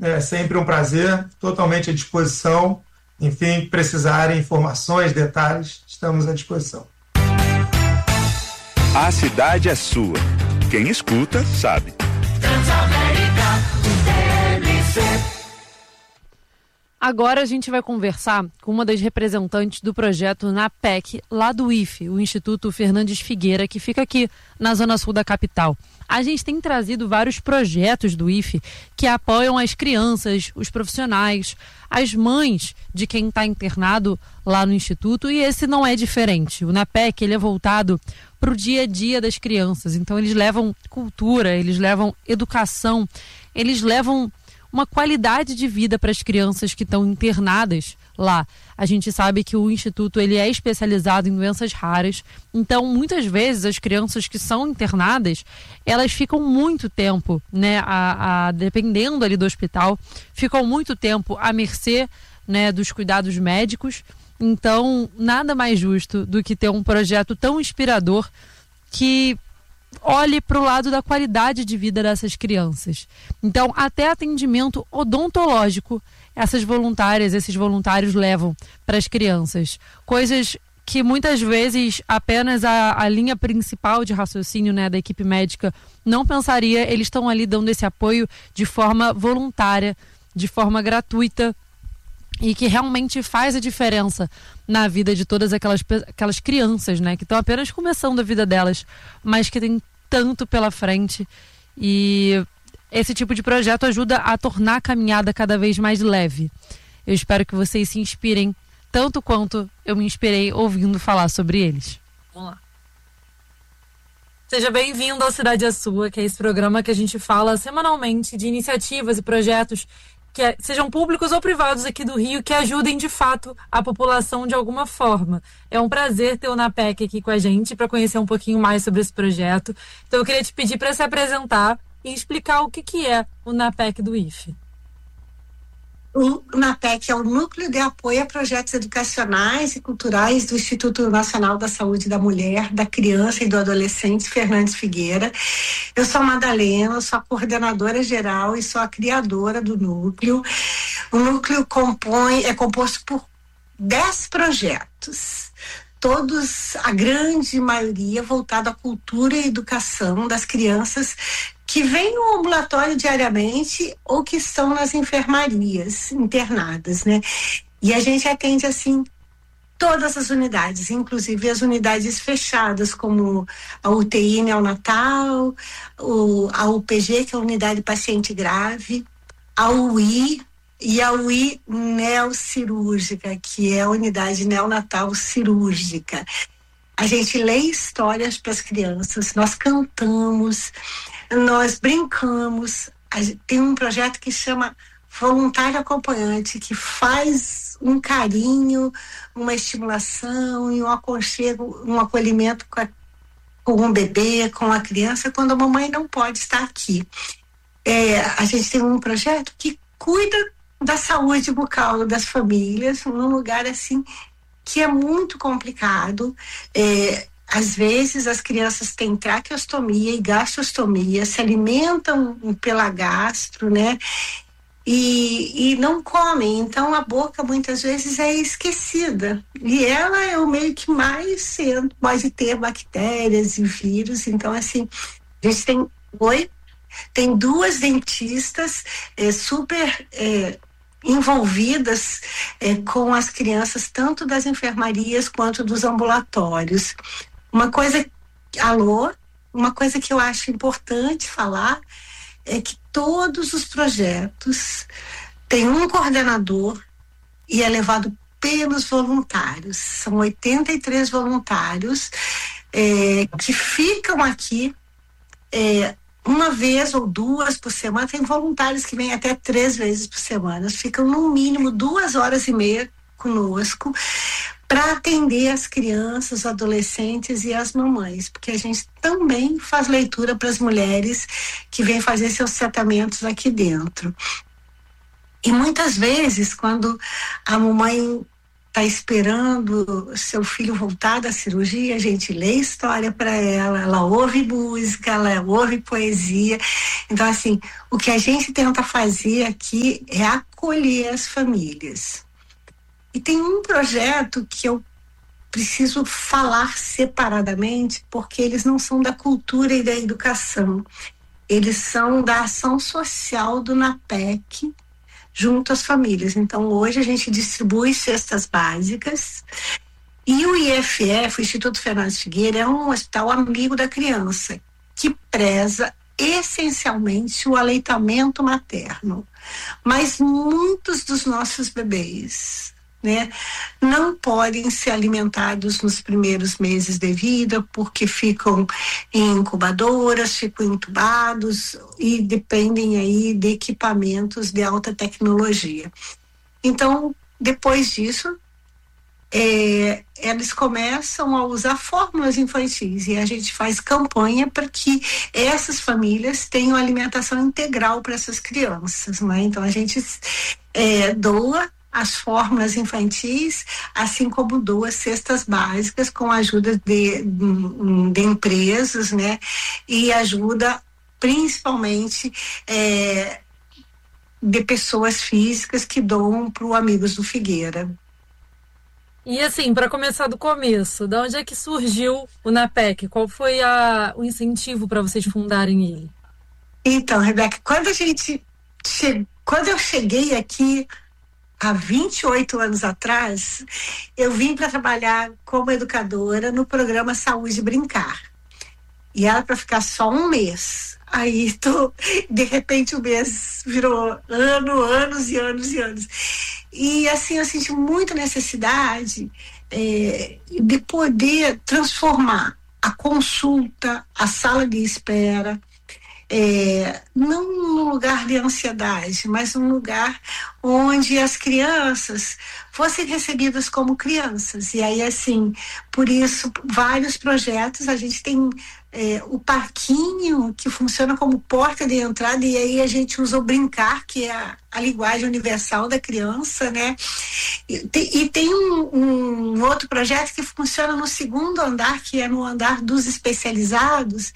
É sempre um prazer, totalmente à disposição. Enfim, precisarem informações, detalhes, estamos à disposição. A cidade é sua. Quem escuta, sabe. Transamérica, TMC. Agora a gente vai conversar com uma das representantes do projeto NAPEC, lá do IFE, o Instituto Fernandes Figueira, que fica aqui na zona sul da capital. A gente tem trazido vários projetos do IFE que apoiam as crianças, os profissionais, as mães de quem está internado lá no Instituto, e esse não é diferente. O NAPEC, ele é voltado para o dia a dia das crianças, então eles levam cultura, eles levam educação, eles levam uma qualidade de vida para as crianças que estão internadas lá. A gente sabe que o Instituto ele é especializado em doenças raras, então muitas vezes as crianças que são internadas, elas ficam muito tempo, né, dependendo ali do hospital, ficam muito tempo à mercê, né, dos cuidados médicos. Então, nada mais justo do que ter um projeto tão inspirador que olhe para o lado da qualidade de vida dessas crianças. Então, até atendimento odontológico, essas voluntárias, esses voluntários levam para as crianças. Coisas que muitas vezes apenas a linha principal de raciocínio, né, da equipe médica não pensaria. Eles estão ali dando esse apoio de forma voluntária, de forma gratuita, e que realmente faz a diferença na vida de todas aquelas crianças, né, que estão apenas começando a vida delas, mas que tem tanto pela frente. E esse tipo de projeto ajuda a tornar a caminhada cada vez mais leve. Eu espero que vocês se inspirem tanto quanto eu me inspirei ouvindo falar sobre eles. Vamos lá. Seja bem-vindo ao Cidade é Sua, que é esse programa que a gente fala semanalmente de iniciativas e projetos que sejam públicos ou privados aqui do Rio, que ajudem de fato a população de alguma forma. É um prazer ter o NAPEC aqui com a gente para conhecer um pouquinho mais sobre esse projeto. Então eu queria te pedir para se apresentar e explicar o que é o NAPEC do IFE. O NAPEC é o Núcleo de Apoio a Projetos Educacionais e Culturais do Instituto Nacional da Saúde da Mulher, da Criança e do Adolescente Fernandes Figueira. Eu sou a Madalena, sou a coordenadora geral e sou a criadora do núcleo. O núcleo é composto por 10 projetos, todos, a grande maioria, voltado à cultura e educação das crianças que vêm no ambulatório diariamente ou que estão nas enfermarias internadas, né? E a gente atende, assim, todas as unidades, inclusive as unidades fechadas, como a UTI neonatal, a UPG, que é a Unidade Paciente Grave, a UI e a UI neocirúrgica, que é a Unidade Neonatal Cirúrgica. A gente lê histórias para as crianças, nós cantamos, nós brincamos. Tem um projeto que chama Voluntário Acompanhante, que faz um carinho, uma estimulação e um aconchego, um acolhimento com um bebê, com a criança, quando a mamãe não pode estar aqui. A gente tem um projeto que cuida da saúde bucal das famílias, num lugar assim que é muito complicado. Às vezes as crianças têm traqueostomia e gastrostomia, se alimentam pela gastro, né? E não comem, então a boca muitas vezes é esquecida. E ela é o meio que mais pode ter bactérias e vírus. Então, assim, a gente tem 2 dentistas super envolvidas com as crianças, tanto das enfermarias quanto dos ambulatórios. Uma coisa que eu acho importante falar é que todos os projetos têm um coordenador e é levado pelos voluntários. São 83 voluntários que ficam aqui uma vez ou 2 por semana. Tem voluntários que vêm até 3 vezes por semana. Ficam no mínimo 2h30 conosco para atender as crianças, os adolescentes e as mamães, porque a gente também faz leitura para as mulheres que vêm fazer seus tratamentos aqui dentro. E muitas vezes, quando a mamãe está esperando seu filho voltar da cirurgia, a gente lê história para ela, ela ouve música, ela ouve poesia. Então, assim, o que a gente tenta fazer aqui é acolher as famílias. E tem um projeto que eu preciso falar separadamente, porque eles não são da cultura e da educação. Eles são da ação social do NAPEC, junto às famílias. Então, hoje a gente distribui cestas básicas e o IFF, o Instituto Fernandes Figueira, é um hospital amigo da criança, que preza essencialmente o aleitamento materno. Mas muitos dos nossos bebês, né, não podem ser alimentados nos primeiros meses de vida porque ficam em incubadoras, ficam entubados e dependem aí de equipamentos de alta tecnologia. Então, depois disso, eles começam a usar fórmulas infantis e a gente faz campanha para que essas famílias tenham alimentação integral para essas crianças, né? Então, a gente doa as fórmulas infantis, assim como duas cestas básicas com a ajuda de empresas, né? E ajuda principalmente de pessoas físicas que doam para o Amigos do Figueira. E assim, para começar do começo, de onde é que surgiu o NAPEC? Qual foi o incentivo para vocês fundarem ele? Então, Rebeca, quando eu cheguei aqui há 28 anos atrás, eu vim para trabalhar como educadora no programa Saúde Brincar. E era para ficar só um mês. Aí, de repente, o mês virou anos e anos e anos. E, assim, eu senti muita necessidade de poder transformar a consulta, a sala de espera, não num lugar de ansiedade, mas num lugar onde as crianças fossem recebidas como crianças. E aí, assim, por isso, vários projetos, a gente tem o parquinho, que funciona como porta de entrada, e aí a gente usa o brincar, que é a linguagem universal da criança, né? E tem um outro projeto que funciona no segundo andar, que é no andar dos especializados,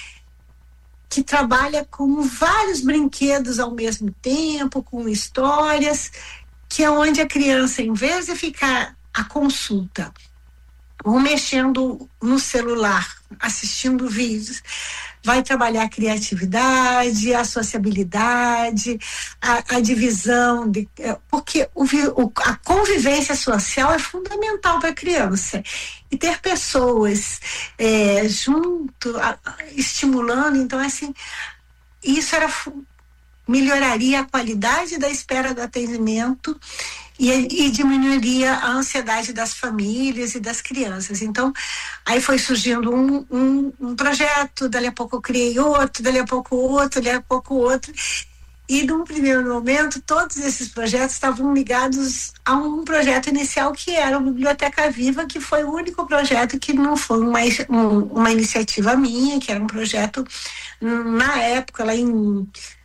que trabalha com vários brinquedos ao mesmo tempo, com histórias, que é onde a criança, em vez de ficar à consulta ou mexendo no celular, assistindo vídeos, vai trabalhar a criatividade, a sociabilidade, a divisão, porque a convivência social é fundamental para a criança. E ter pessoas junto, estimulando, então, assim, isso melhoraria a qualidade da espera do atendimento e diminuiria a ansiedade das famílias e das crianças. Então, aí foi surgindo um projeto, dali a pouco eu criei outro, dali a pouco outro, dali a pouco outro. E, num primeiro momento, todos esses projetos estavam ligados a um projeto inicial que era a Biblioteca Viva, que foi o único projeto que não foi uma iniciativa minha, que era um projeto, na época, lá em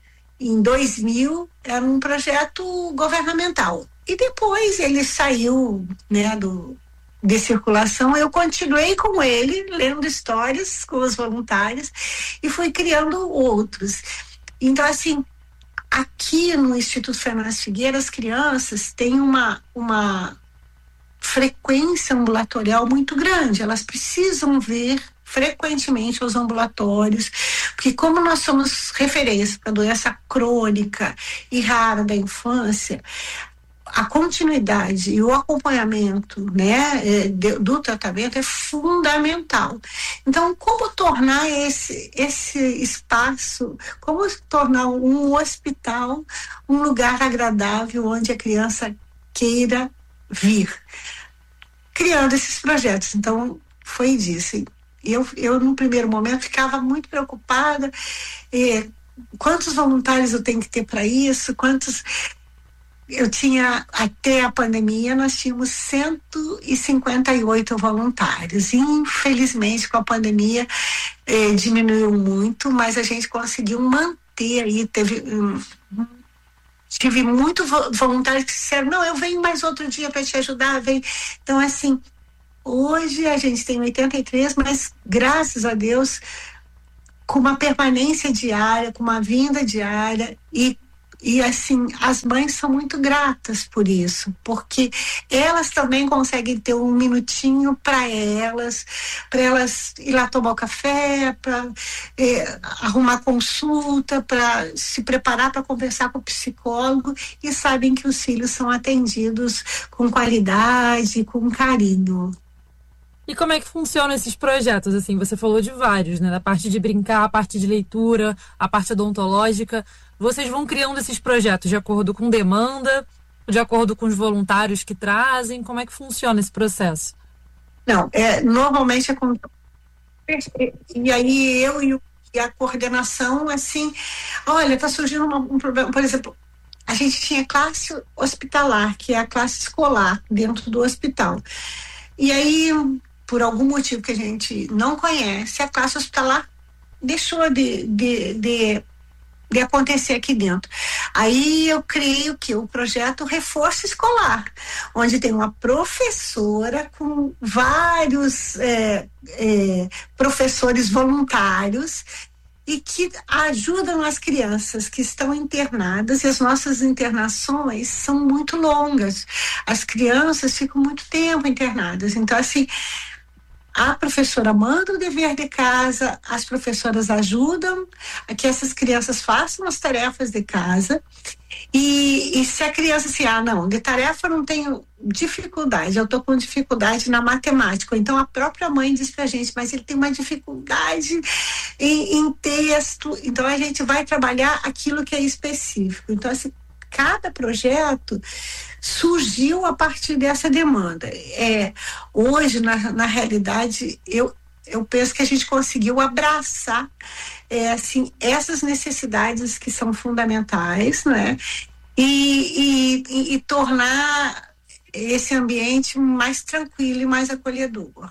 2000, era um projeto governamental. E depois ele saiu, né, de circulação. Eu continuei com ele, lendo histórias com os voluntários e fui criando outros. Então, assim, aqui no Instituto Fernandes Figueira, as crianças têm uma frequência ambulatorial muito grande. Elas precisam vir frequentemente aos ambulatórios, porque como nós somos referência para doença crônica e rara da infância, a continuidade e o acompanhamento, né, do tratamento é fundamental. Então, como tornar esse espaço, como tornar um hospital um lugar agradável onde a criança queira vir? Criando esses projetos. Então, foi disso. Eu no primeiro momento, ficava muito preocupada. Quantos voluntários eu tenho que ter para isso? Eu tinha, até a pandemia, nós tínhamos 158 voluntários. Infelizmente, com a pandemia, diminuiu muito, mas a gente conseguiu manter aí, tive muito voluntários que disseram, não, eu venho mais outro dia para te ajudar, vem. Então, assim, hoje a gente tem 83, mas graças a Deus, com uma permanência diária, com uma vinda diária e assim, as mães são muito gratas por isso, porque elas também conseguem ter um minutinho para elas ir lá tomar o café, para arrumar consulta, para se preparar para conversar com o psicólogo, e sabem que os filhos são atendidos com qualidade, com carinho. E como é que funcionam esses projetos? Assim, você falou de vários, né? Da parte de brincar, a parte de leitura, a parte odontológica. Vocês vão criando esses projetos de acordo com demanda, de acordo com os voluntários que trazem? Como é que funciona esse processo? Não, normalmente é com... E aí eu e a coordenação, assim, olha, está surgindo um problema, por exemplo, a gente tinha classe hospitalar, que é a classe escolar dentro do hospital. E aí, por algum motivo que a gente não conhece, a classe hospitalar deixou de acontecer aqui dentro. Aí eu criei o projeto Reforço Escolar, onde tem uma professora com vários professores voluntários e que ajudam as crianças que estão internadas, e as nossas internações são muito longas. As crianças ficam muito tempo internadas. Então, assim, a professora manda o dever de casa, as professoras ajudam a que essas crianças façam as tarefas de casa, e se a criança assim, não, de tarefa eu não tenho dificuldade, eu estou com dificuldade na matemática, então a própria mãe diz pra gente, mas ele tem uma dificuldade em texto, então a gente vai trabalhar aquilo que é específico. Então, assim, cada projeto surgiu a partir dessa demanda. Hoje, na realidade, eu penso que a gente conseguiu abraçar assim, essas necessidades que são fundamentais, né? E tornar esse ambiente mais tranquilo e mais acolhedor.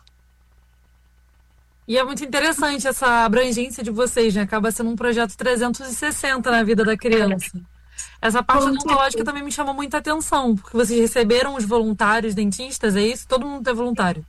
E é muito interessante essa abrangência de vocês, né? Acaba sendo um projeto 360 na vida da criança. Essa parte odontológica também me chamou muita atenção, porque vocês receberam os voluntários dentistas, é isso? Todo mundo é voluntário?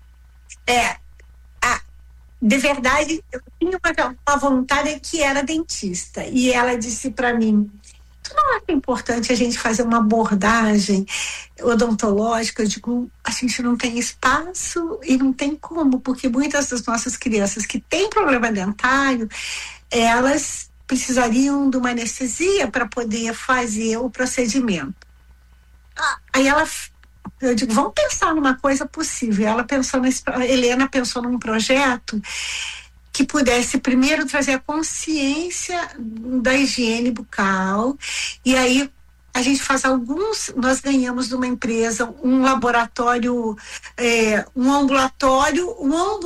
De verdade, eu tinha uma voluntária que era dentista, e ela disse para mim, tu não acha importante a gente fazer uma abordagem odontológica? Eu digo, a gente não tem espaço e não tem como, porque muitas das nossas crianças que têm problema dentário, elas precisariam de uma anestesia para poder fazer o procedimento. Aí eu digo, vamos pensar numa coisa possível. Helena pensou num projeto que pudesse primeiro trazer a consciência da higiene bucal, e aí a gente faz nós ganhamos de uma empresa um laboratório, um ambulatório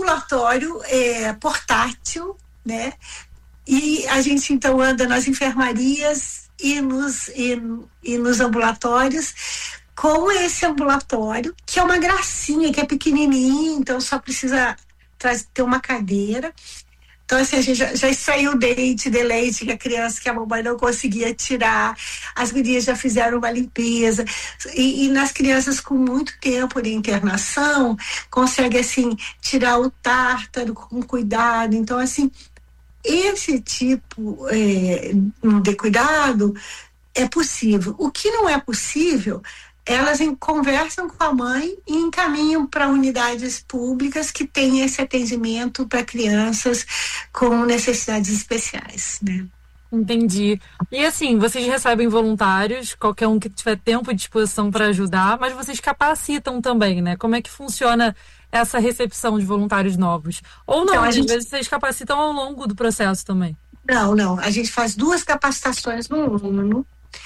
portátil, né? E a gente então anda nas enfermarias e nos ambulatórios com esse ambulatório, que é uma gracinha, que é pequenininho, então só precisa ter uma cadeira. Então, assim, a gente já extraiu o dente de leite que a mamãe não conseguia tirar, as gurias já fizeram uma limpeza, e nas crianças com muito tempo de internação, consegue, assim, tirar o tártaro com cuidado. Então, assim, esse tipo de cuidado é possível. O que não é possível, elas conversam com a mãe e encaminham para unidades públicas que têm esse atendimento para crianças com necessidades especiais, né? Entendi. E assim, vocês recebem voluntários, qualquer um que tiver tempo e disposição para ajudar, mas vocês capacitam também, né? Como é que funciona essa recepção de voluntários novos? Ou não, então, às vezes vocês capacitam ao longo do processo também? Não. A gente faz 2 capacitações no ano.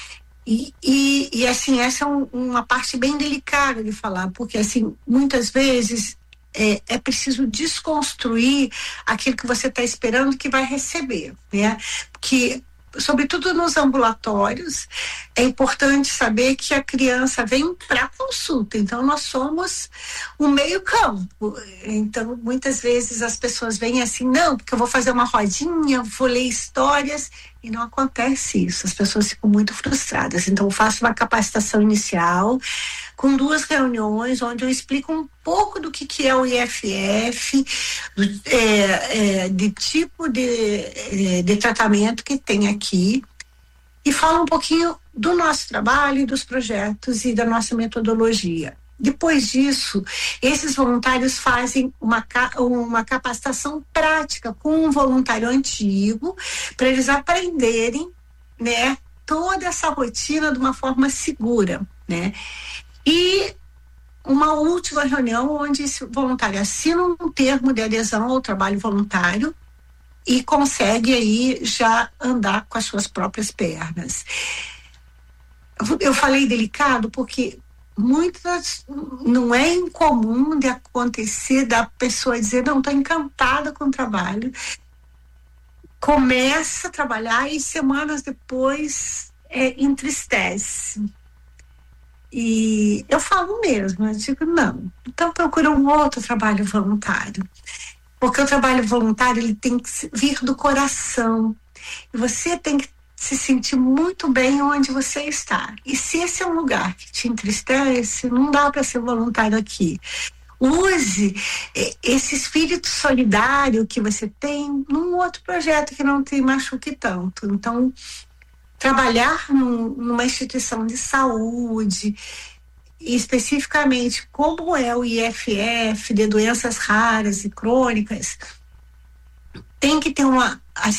E assim, essa é uma parte bem delicada de falar, porque assim, muitas vezes é preciso desconstruir aquilo que você está esperando que vai receber, né? Porque sobretudo nos ambulatórios, é importante saber que a criança vem para consulta, então nós somos um meio-campo. Então, muitas vezes as pessoas vêm assim, não, porque eu vou fazer uma rodinha, vou ler histórias, e não acontece isso, as pessoas ficam muito frustradas. Então, eu faço uma capacitação inicial, com 2 reuniões, onde eu explico um pouco do que é o IFF, de tipo de tratamento que tem aqui, e falo um pouquinho do nosso trabalho, e dos projetos e da nossa metodologia. Depois disso, esses voluntários fazem uma capacitação prática com um voluntário antigo, para eles aprenderem, né, toda essa rotina de uma forma segura, né? E uma última reunião onde esse voluntário assina um termo de adesão ao trabalho voluntário e consegue aí já andar com as suas próprias pernas. Eu falei delicado porque não é incomum de acontecer da pessoa dizer, não, estou encantada com o trabalho, começa a trabalhar e semanas depois entristece. E eu falo mesmo, eu digo, não, então procura um outro trabalho voluntário, porque o trabalho voluntário ele tem que vir do coração, e você tem que se sentir muito bem onde você está. E se esse é um lugar que te entristece, não dá para ser voluntário aqui. Use esse espírito solidário que você tem num outro projeto que não te machuque tanto. Então, trabalhar numa instituição de saúde, especificamente como é o IFF, de doenças raras e crônicas, tem que ter uma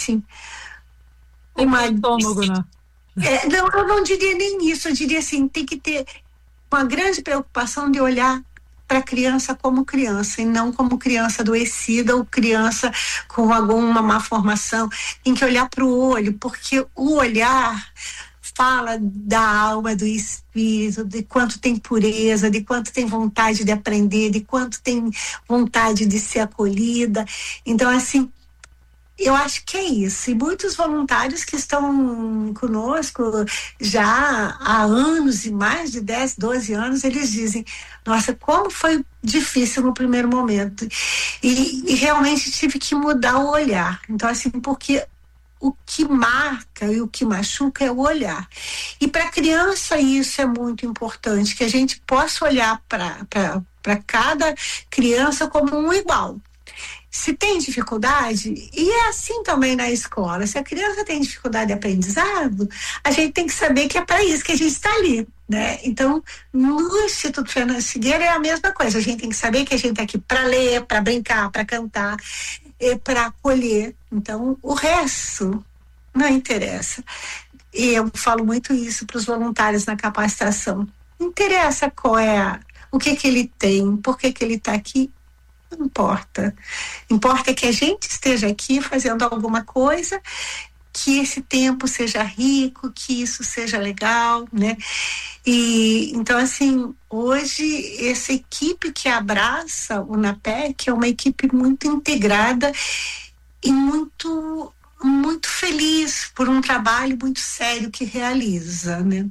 estômago, né? Não, eu não diria nem isso, eu diria assim, tem que ter uma grande preocupação de olhar para a criança como criança e não como criança adoecida ou criança com alguma má formação. Tem que olhar para o olho, porque o olhar fala da alma, do espírito, de quanto tem pureza, de quanto tem vontade de aprender, de quanto tem vontade de ser acolhida. Então, assim, eu acho que é isso. E muitos voluntários que estão conosco já há anos, e mais de 10, 12 anos, eles dizem, nossa, como foi difícil no primeiro momento. E realmente tive que mudar o olhar. Então, assim, porque o que marca e o que machuca é o olhar. E para a criança isso é muito importante, que a gente possa olhar para cada criança como um igual. Se tem dificuldade, e é assim também na escola, se a criança tem dificuldade de aprendizado, a gente tem que saber que é para isso que a gente está ali, né? Então, no Instituto Fernandes Figueira é a mesma coisa, a gente tem que saber que a gente está aqui para ler, para brincar, para cantar, para acolher. Então, o resto não interessa. E eu falo muito isso para os voluntários na capacitação. Não interessa o que ele tem, por que ele está aqui. Não importa. Importa que a gente esteja aqui fazendo alguma coisa, que esse tempo seja rico, que isso seja legal, né? E então, assim, hoje essa equipe que abraça o NAPEC é uma equipe muito integrada e muito feliz por um trabalho muito sério que realiza, né?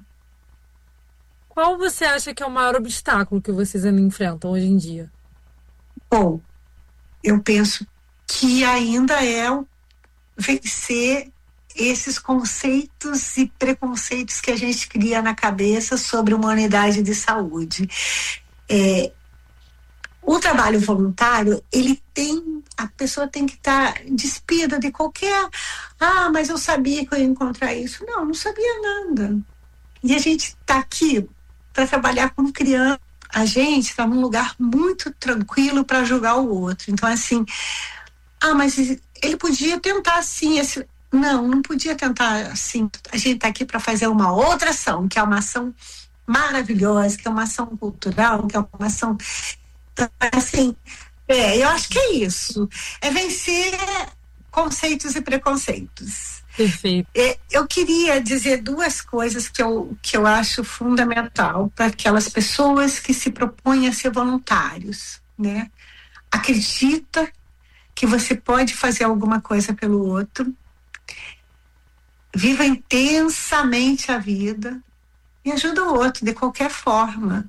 Qual você acha que é o maior obstáculo que vocês ainda enfrentam hoje em dia? Bom, eu penso que ainda é vencer esses conceitos e preconceitos que a gente cria na cabeça sobre uma unidade de saúde. O trabalho voluntário, a pessoa tem que estar despida de qualquer, mas eu sabia que eu ia encontrar isso. Não sabia nada. E a gente está aqui para trabalhar com criança. A gente está num lugar muito tranquilo para julgar o outro. Então, assim, mas ele podia tentar assim. Não podia tentar assim. A gente está aqui para fazer uma outra ação, que é uma ação maravilhosa, que é uma ação cultural, que é uma ação. Então, assim, eu acho que é isso. É vencer conceitos e preconceitos. Perfeito. Eu queria dizer 2 coisas que eu acho fundamental para aquelas pessoas que se propõem a ser voluntários, né? Acredita que você pode fazer alguma coisa pelo outro. viva intensamente a vida e ajuda o outro de qualquer forma,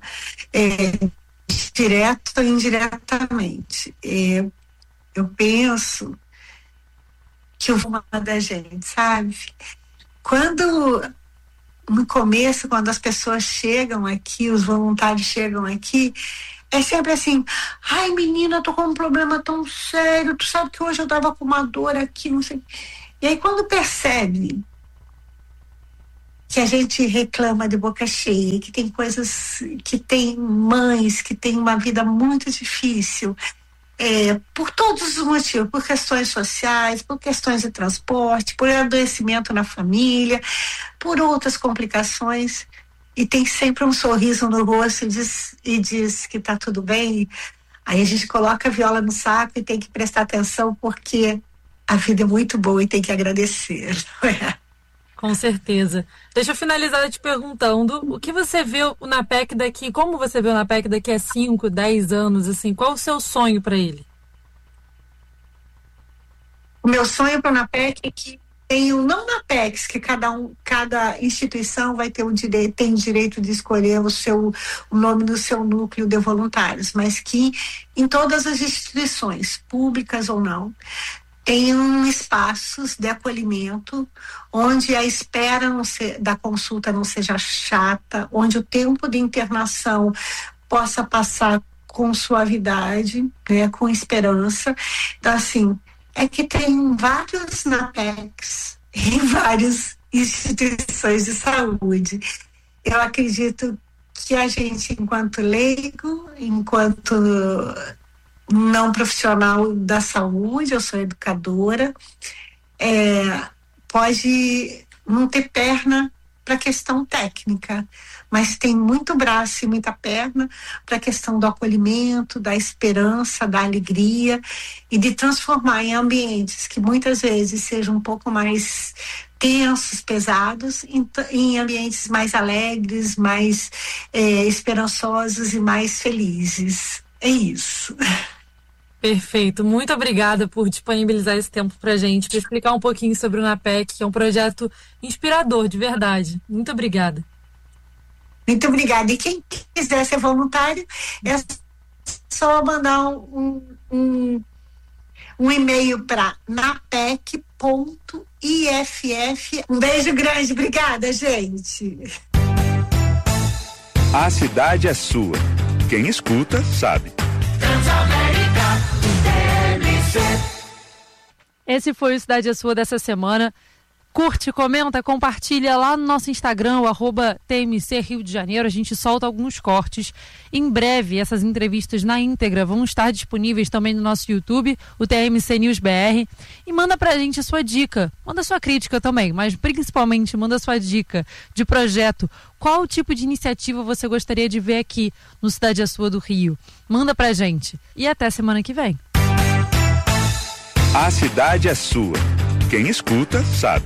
direto ou indiretamente. Eu penso que uma da gente, sabe? No começo, quando as pessoas chegam aqui, os voluntários chegam aqui, é sempre assim: ai, menina, tô com um problema tão sério, tu sabe que hoje eu tava com uma dor aqui, não sei. E aí, quando percebe que a gente reclama de boca cheia, que tem coisas, que tem mães que têm uma vida muito difícil, por todos os motivos, por questões sociais, por questões de transporte, por adoecimento na família, por outras complicações, e tem sempre um sorriso no rosto e diz que está tudo bem. Aí a gente coloca a viola no saco e tem que prestar atenção, porque a vida é muito boa e tem que agradecer, não é? Com certeza. Deixa eu finalizar te perguntando, o que você vê o NAPEC daqui, como você vê o NAPEC daqui a 5, 10 anos, assim, qual o seu sonho para ele? O meu sonho para o NAPEC é que tenha, não NAPECs, que cada instituição vai ter tem direito de escolher o nome do seu núcleo de voluntários, mas que em todas as instituições, públicas ou não, tenham espaços de acolhimento onde a espera da consulta não seja chata, onde o tempo de internação possa passar com suavidade, né, com esperança. Então, assim, é que tem vários NAPECs em várias instituições de saúde. Eu acredito que a gente, enquanto leigo, enquanto não profissional da saúde, eu sou educadora, pode não ter perna para a questão técnica, mas tem muito braço e muita perna para a questão do acolhimento, da esperança, da alegria, e de transformar em ambientes que muitas vezes sejam um pouco mais tensos, pesados, em ambientes mais alegres, mais esperançosos e mais felizes. É isso. Perfeito. Muito obrigada por disponibilizar esse tempo pra gente, para explicar um pouquinho sobre o NAPEC, que é um projeto inspirador, de verdade. Muito obrigada. Muito obrigada. E quem quiser ser voluntário, é só mandar um e-mail para napec.iff. Um beijo grande. Obrigada, gente. A cidade é sua. Quem escuta, sabe. Esse foi o Cidade é Sua dessa semana. Curte, comenta, compartilha lá no nosso Instagram, o @TMC Rio de Janeiro. A gente solta alguns cortes. Em breve, essas entrevistas na íntegra vão estar disponíveis também no nosso YouTube, o TMC News BR. E manda pra gente a sua dica. Manda sua crítica também, mas principalmente manda sua dica de projeto. Qual tipo de iniciativa você gostaria de ver aqui no Cidade é Sua do Rio? Manda pra gente. E até semana que vem. A cidade é sua. Quem escuta, sabe.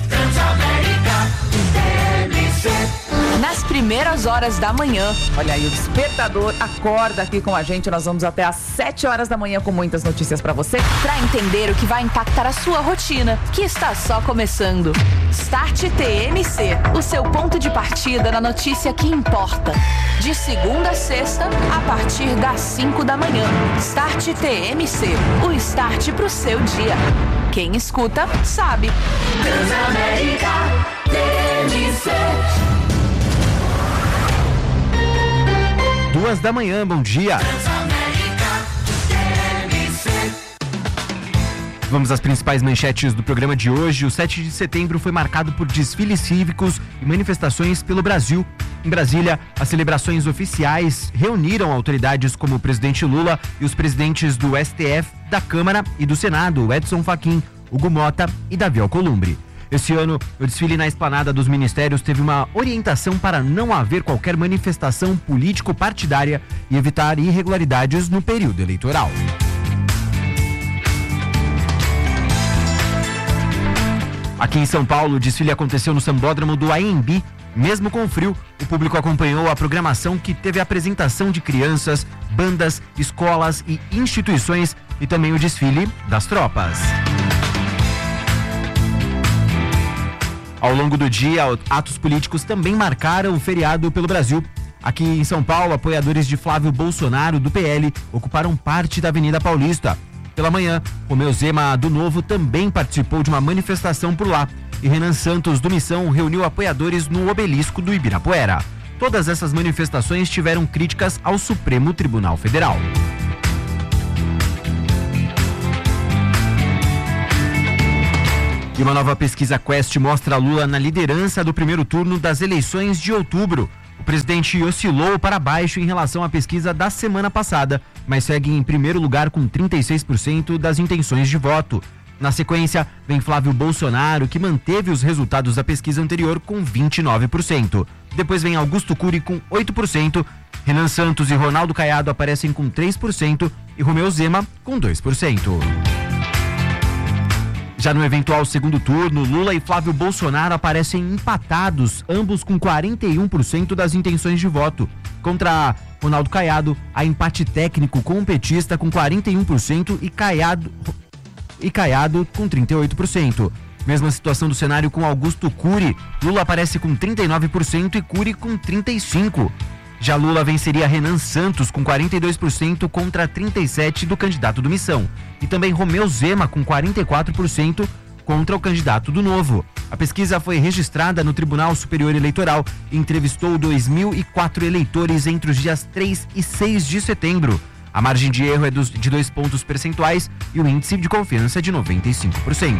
Nas primeiras horas da manhã, olha aí, o despertador acorda aqui com a gente. Nós vamos até às 7 horas da manhã com muitas notícias pra você, pra entender o que vai impactar a sua rotina, que está só começando. Start TMC, o seu ponto de partida na notícia que importa. De segunda a sexta, a partir das 5 da manhã. Start TMC, o start pro seu dia. Quem escuta, sabe. Transamérica TMC. 2 da manhã, bom dia. Vamos às principais manchetes do programa de hoje. O 7 de setembro foi marcado por desfiles cívicos e manifestações pelo Brasil. Em Brasília, as celebrações oficiais reuniram autoridades como o presidente Lula e os presidentes do STF, da Câmara e do Senado, Edson Fachin, Hugo Mota e Davi Alcolumbre. Esse ano, o desfile na esplanada dos ministérios teve uma orientação para não haver qualquer manifestação político-partidária e evitar irregularidades no período eleitoral. Aqui em São Paulo, o desfile aconteceu no Sambódromo do AMB. Mesmo com frio, o público acompanhou a programação, que teve a apresentação de crianças, bandas, escolas e instituições e também o desfile das tropas. Ao longo do dia, atos políticos também marcaram o feriado pelo Brasil. Aqui em São Paulo, apoiadores de Flávio Bolsonaro, do PL, ocuparam parte da Avenida Paulista. Pela manhã, Romeu Zema, do Novo, também participou de uma manifestação por lá. E Renan Santos, do Missão, reuniu apoiadores no obelisco do Ibirapuera. Todas essas manifestações tiveram críticas ao Supremo Tribunal Federal. E uma nova pesquisa Quest mostra Lula na liderança do primeiro turno das eleições de outubro. O presidente oscilou para baixo em relação à pesquisa da semana passada, mas segue em primeiro lugar com 36% das intenções de voto. Na sequência, vem Flávio Bolsonaro, que manteve os resultados da pesquisa anterior com 29%. Depois vem Augusto Cury com 8%, Renan Santos e Ronaldo Caiado aparecem com 3% e Romeu Zema com 2%. Já no eventual segundo turno, Lula e Flávio Bolsonaro aparecem empatados, ambos com 41% das intenções de voto. Contra Ronaldo Caiado, há empate técnico com o petista com 41% e Caiado com 38%. Mesma situação do cenário com Augusto Cury. Lula aparece com 39% e Cury com 35%. Já Lula venceria Renan Santos com 42% contra 37% do candidato do Missão. E também Romeu Zema com 44% contra o candidato do Novo. A pesquisa foi registrada no Tribunal Superior Eleitoral e entrevistou 2.004 eleitores entre os dias 3 e 6 de setembro. A margem de erro é de 2 pontos percentuais e o índice de confiança é de 95%.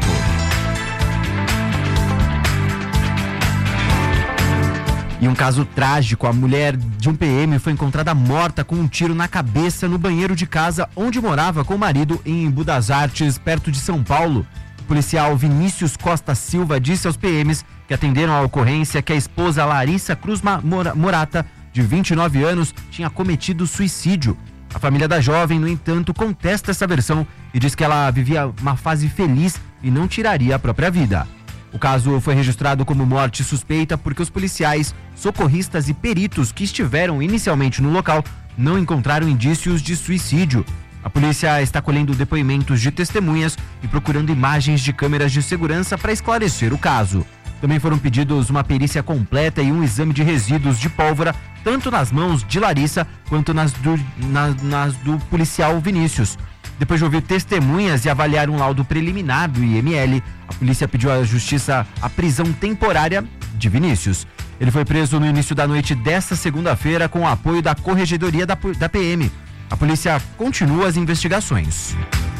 E um caso trágico, a mulher de um PM foi encontrada morta com um tiro na cabeça no banheiro de casa onde morava com o marido em Embu das Artes, perto de São Paulo. O policial Vinícius Costa Silva disse aos PMs que atenderam a ocorrência que a esposa Larissa Cruz Morata, de 29 anos, tinha cometido suicídio. A família da jovem, no entanto, contesta essa versão e diz que ela vivia uma fase feliz e não tiraria a própria vida. O caso foi registrado como morte suspeita porque os policiais, socorristas e peritos que estiveram inicialmente no local não encontraram indícios de suicídio. A polícia está colhendo depoimentos de testemunhas e procurando imagens de câmeras de segurança para esclarecer o caso. Também foram pedidos uma perícia completa e um exame de resíduos de pólvora, tanto nas mãos de Larissa quanto nas do policial Vinícius. Depois de ouvir testemunhas e avaliar um laudo preliminar do IML, a polícia pediu à justiça a prisão temporária de Vinícius. Ele foi preso no início da noite desta segunda-feira com o apoio da Corregedoria da PM. A polícia continua as investigações.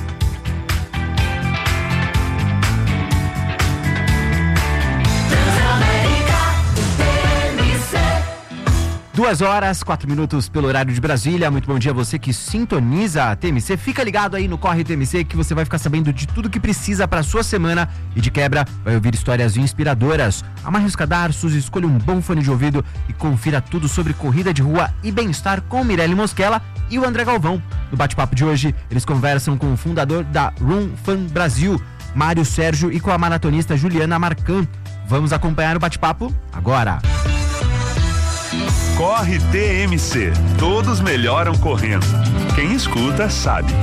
2h04 pelo horário de Brasília. Muito bom dia a você que sintoniza a TMC. Fica ligado aí no Corre TMC que você vai ficar sabendo de tudo que precisa para sua semana e de quebra vai ouvir histórias inspiradoras. Amarre os cadarços, escolha um bom fone de ouvido e confira tudo sobre corrida de rua e bem-estar com Mirelle Mosquela e o André Galvão. No bate-papo de hoje, eles conversam com o fundador da Run Fan Brasil, Mário Sérgio, e com a maratonista Juliana Marcan. Vamos acompanhar o bate-papo agora. Corre TMC. Todos melhoram correndo. Quem escuta sabe.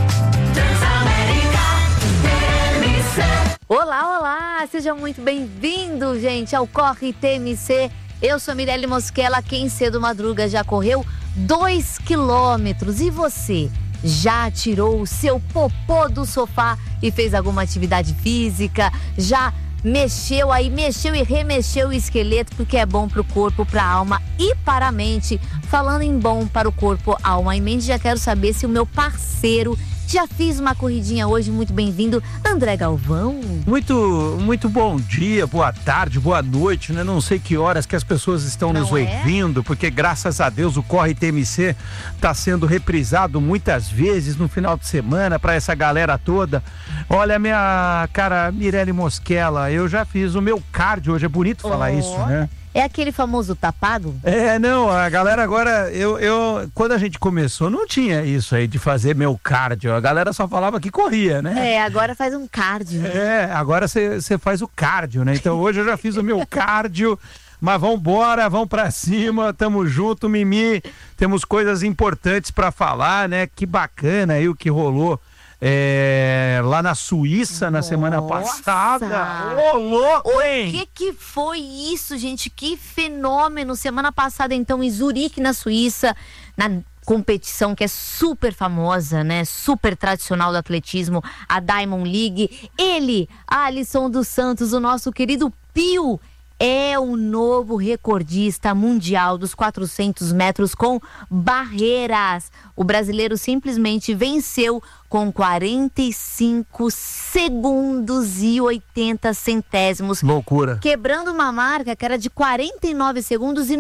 Olá, olá! Sejam muito bem-vindos, gente, ao Corre TMC. Eu sou Mirelle Mosquela. Quem cedo madruga já correu 2 quilômetros. E você? Já tirou o seu popô do sofá e fez alguma atividade física? Já mexeu e remexeu o esqueleto, porque é bom para o corpo, para a alma e para a mente. Falando em bom para o corpo, alma e mente, já quero saber se o meu parceiro já fez uma corridinha hoje. Muito bem-vindo, André Galvão. Muito bom dia, boa tarde, boa noite, né? Não sei que horas que as pessoas estão nos ouvindo, porque graças a Deus o Corre TMC está sendo reprisado muitas vezes no final de semana para essa galera toda. Olha, minha cara Mirelle Mosquela, eu já fiz o meu cardio hoje, é bonito falar isso, né? É aquele famoso tapado? Não, a galera agora, quando a gente começou, não tinha isso aí de fazer meu cardio, a galera só falava que corria, né? Agora faz um cardio. Agora você faz o cardio, né? Então hoje eu já fiz o meu cardio, mas vambora, vamos pra cima, tamo junto, Mimi, temos coisas importantes pra falar, né? Que bacana aí o que rolou lá na Suíça na semana passada. Ô, louco, hein? O que foi isso, gente? Que fenômeno! Semana passada, então, em Zurique, na Suíça, na competição que é super famosa, né? Super tradicional do atletismo, a Diamond League. Ele, Alisson dos Santos, o nosso querido Pio, é o novo recordista mundial dos 400 metros com barreiras. O brasileiro simplesmente venceu com 45 segundos e 80 centésimos. Loucura. Quebrando uma marca que era de 49 segundos e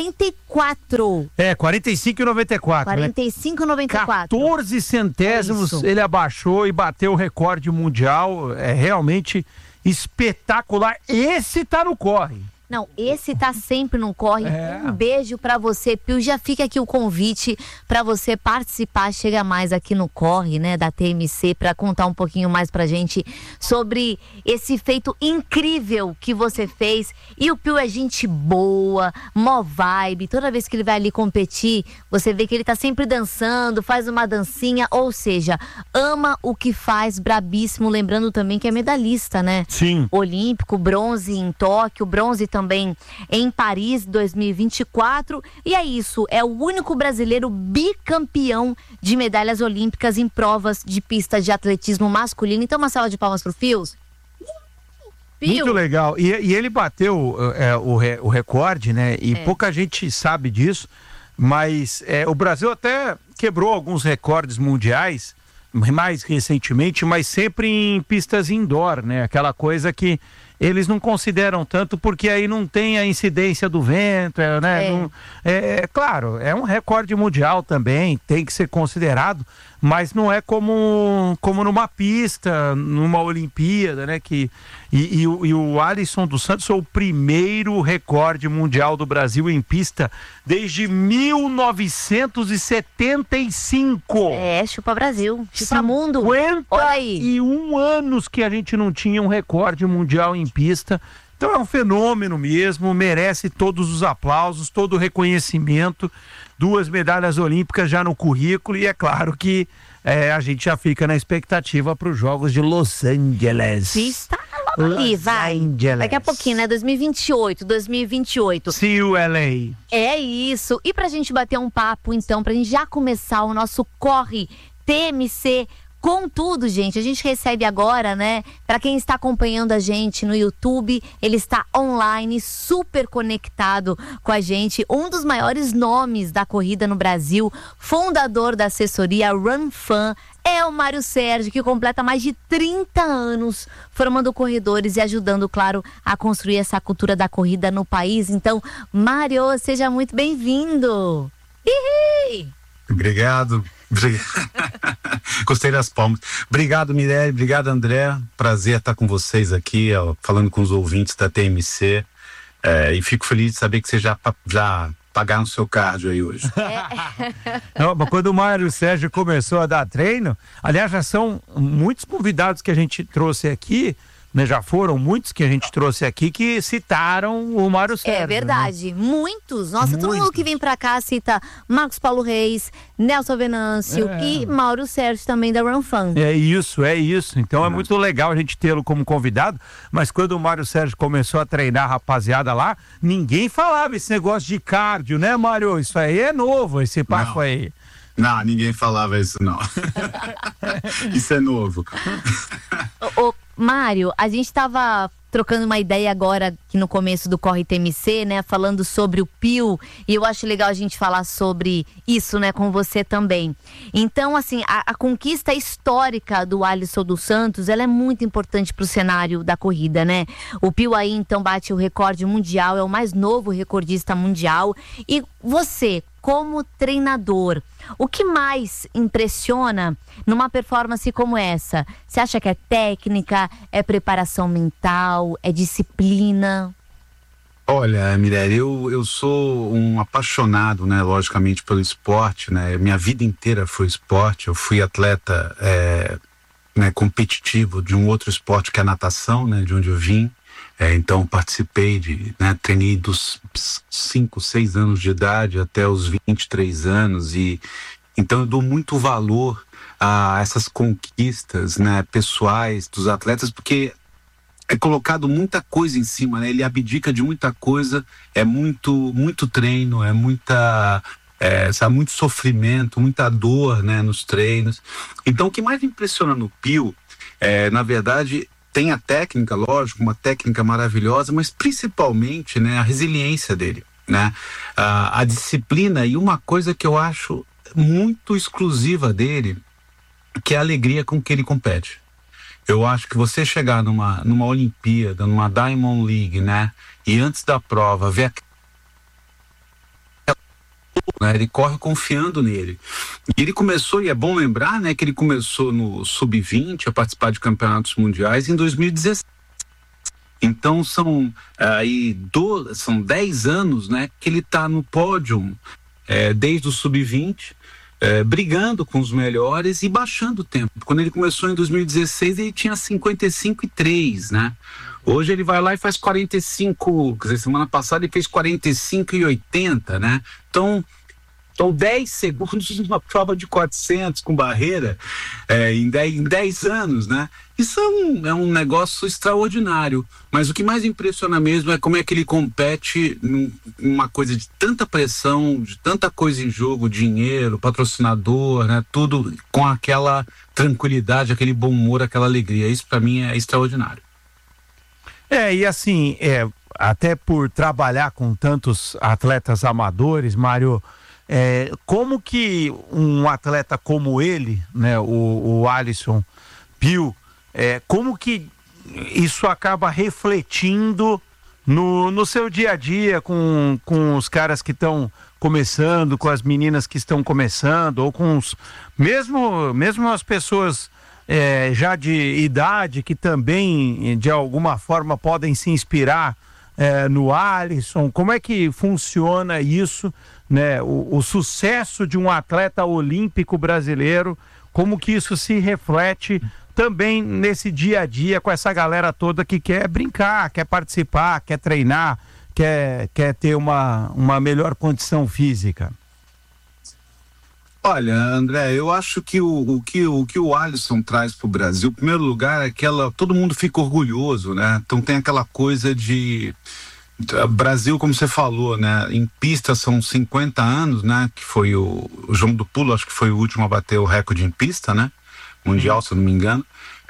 94. 45 e 94. 45 e 94. 14 centésimos ele abaixou e bateu o recorde mundial. É realmente espetacular. Esse tá no corre. Não, esse tá sempre no corre. Um beijo pra você, Pio. Já fica aqui o convite pra você participar. Chega mais aqui no corre, né, da TMC, pra contar um pouquinho mais pra gente sobre esse feito incrível que você fez. E o Pio é gente boa, mó vibe. Toda vez que ele vai ali competir, você vê que ele tá sempre dançando, faz uma dancinha, ou seja, ama o que faz, brabíssimo. Lembrando também que é medalhista, né? Sim. Olímpico, bronze em Tóquio, bronze também em Paris 2024. E é isso, é o único brasileiro bicampeão de medalhas olímpicas em provas de pista de atletismo masculino. Então, uma salva de palmas pro Fios. Muito legal. E ele bateu o recorde, né? E pouca gente sabe disso, mas o Brasil até quebrou alguns recordes mundiais mais recentemente, mas sempre em pistas indoor, né? Aquela coisa que eles não consideram tanto porque aí não tem a incidência do vento, né? Claro, é um recorde mundial também, tem que ser considerado, mas não é como numa pista, numa Olimpíada, né? E o Alisson dos Santos foi o primeiro recorde mundial do Brasil em pista desde 1975. Chupa Brasil, chupa mundo. 51 anos que a gente não tinha um recorde mundial em pista. Então é um fenômeno mesmo, merece todos os aplausos, todo o reconhecimento. 2 medalhas olímpicas já no currículo e é claro que a gente já fica na expectativa para os Jogos de Los Angeles. Está logo ali, vai. Angeles. Daqui a pouquinho, né? 2028. See you, LA. É isso. E pra gente bater um papo, então, pra gente já começar o nosso Corre TMC com tudo, gente, a gente recebe agora, né, para quem está acompanhando a gente no YouTube, ele está online, super conectado com a gente, um dos maiores nomes da corrida no Brasil, fundador da assessoria RunFan, é o Mário Sérgio, que completa mais de 30 anos formando corredores e ajudando, claro, a construir essa cultura da corrida no país. Então, Mário, seja muito bem-vindo. Obrigado. Gostei das palmas. Obrigado, Mirelle. Obrigado, André. Prazer estar com vocês aqui, falando com os ouvintes da TMC. E fico feliz de saber que vocês já pagaram o seu cardio aí hoje. Não, mas quando o Mário Sérgio começou a dar treino, aliás, já são muitos convidados que a gente trouxe aqui, né, já foram muitos que a gente trouxe aqui que citaram o Mário Sérgio. É verdade, né? Muitos. Nossa, todo mundo que vem pra cá cita Marcos Paulo Reis, Nelson Venâncio e Mário Sérgio também da RunFan. É isso. Então é muito legal a gente tê-lo como convidado, mas quando o Mário Sérgio começou a treinar a rapaziada lá, ninguém falava esse negócio de cardio, né, Mário? Isso aí é novo, esse papo aí. Não, ninguém falava isso, não. Isso é novo. Mário, a gente estava trocando uma ideia agora aqui no começo do Corre TMC, né, falando sobre o Pio, e eu acho legal a gente falar sobre isso, né, com você também. Então, assim, a conquista histórica do Alisson dos Santos, ela é muito importante para o cenário da corrida, né? O Pio aí, então, bate o recorde mundial, é o mais novo recordista mundial, e você, como treinador, o que mais impressiona numa performance como essa? Você acha que é técnica, é preparação mental, é disciplina? Olha, Mirelle, eu sou um apaixonado, né, logicamente, pelo esporte, né? Minha vida inteira foi esporte. Eu fui atleta competitivo de um outro esporte que é a natação, né, de onde eu vim. Então participei treinei dos 5, 6 anos de idade até os 23 anos e Então eu dou muito valor a essas conquistas, né, pessoais dos atletas, porque é colocado muita coisa em cima, né? Ele abdica de muita coisa, é muito treino, é sabe, muito sofrimento, muita dor, né, nos treinos. Então o que mais me impressiona no Pio, na verdade, tem a técnica, lógico, uma técnica maravilhosa, mas principalmente, né, a resiliência dele, né? A disciplina, e uma coisa que eu acho muito exclusiva dele, que é a alegria com que ele compete. Eu acho que você chegar numa Olimpíada, numa Diamond League, né, e antes da prova ver né, ele corre confiando nele. E ele começou, e é bom lembrar, né, que ele começou no Sub-20 a participar de campeonatos mundiais em 2016. Então são 10 anos, né, que ele está no pódio, desde o Sub-20, brigando com os melhores e baixando o tempo. Quando ele começou em 2016, ele tinha 55,3, né? Hoje ele vai lá e faz 45, quer dizer, semana passada ele fez 45,80, né? Então 10 segundos numa prova de 400 com barreira, em 10 anos, né? Isso é um negócio extraordinário, mas o que mais impressiona mesmo é como é que ele compete numa coisa de tanta pressão, de tanta coisa em jogo, dinheiro, patrocinador, né? Tudo com aquela tranquilidade, aquele bom humor, aquela alegria. Isso para mim é extraordinário. E assim, até por trabalhar com tantos atletas amadores, Mário, como que um atleta como ele, né, o Alisson Pio, como que isso acaba refletindo no seu dia a dia com os caras que estão começando, com as meninas que estão começando, ou com mesmo as pessoas já de idade que também de alguma forma podem se inspirar no Alisson? Como é que funciona isso, né? O sucesso de um atleta olímpico brasileiro, como que isso se reflete também nesse dia a dia com essa galera toda que quer brincar, quer participar, quer treinar, quer ter uma melhor condição física? Olha, André, eu acho que o que o Alisson traz para o Brasil, em primeiro lugar, todo mundo fica orgulhoso, né? Então tem aquela coisa de Brasil, como você falou, né? Em pista são 50 anos, né? Que foi o João do Pulo, acho que foi o último a bater o recorde em pista, né? Mundial, se eu não me engano.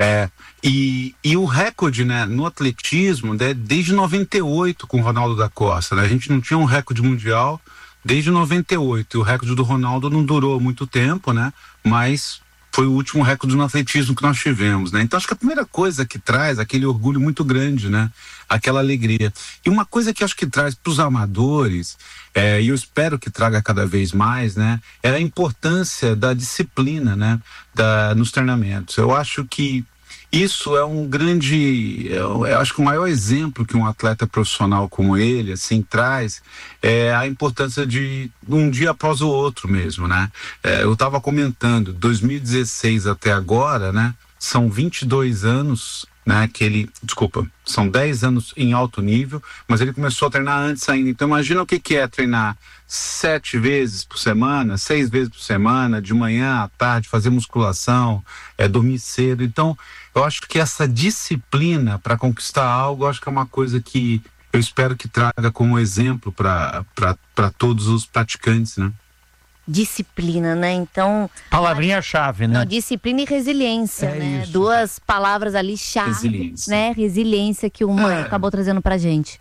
E o recorde, né, no atletismo, né, desde 98 com o Ronaldo da Costa, né? A gente não tinha um recorde mundial desde 98. E o recorde do Ronaldo não durou muito tempo, né? Mas foi o último recorde no atletismo que nós tivemos, né? Então acho que a primeira coisa que traz aquele orgulho muito grande, né? Aquela alegria. E uma coisa que acho que traz para os amadores, e eu espero que traga cada vez mais, né? É a importância da disciplina, né? Nos treinamentos. Eu acho que isso é um grande, eu acho que o maior exemplo que um atleta profissional como ele, assim, traz é a importância de um dia após o outro mesmo, né? Eu estava comentando, 2016 até agora, né? São 22 anos, né? São 10 anos em alto nível, mas ele começou a treinar antes ainda. Então imagina o que é treinar 7 vezes por semana, 6 vezes por semana, de manhã à tarde, fazer musculação, dormir cedo. Então eu acho que essa disciplina para conquistar algo, eu acho que é uma coisa que eu espero que traga como exemplo para todos os praticantes, né? Disciplina, né? Então... Palavrinha-chave, né? Não, disciplina e resiliência, né? Isso. Duas palavras ali chave, resiliência, né? Resiliência que o Mário acabou trazendo pra gente.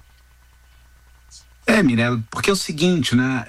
Mirella, porque é o seguinte, né?